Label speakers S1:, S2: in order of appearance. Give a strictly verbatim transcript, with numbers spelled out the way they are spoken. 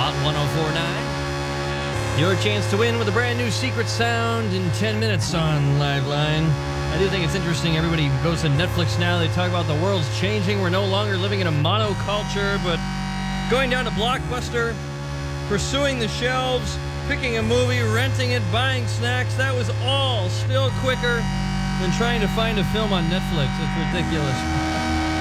S1: Hot ten forty-nine. Your chance to win with a brand new secret sound in ten minutes on Liveline. I do think it's interesting. Everybody goes to Netflix now. They talk about the world's changing. We're no longer living in a monoculture, but going down to Blockbuster, pursuing the shelves, picking a movie, renting it, buying snacks, that was all still quicker than trying to find a film on Netflix. It's ridiculous.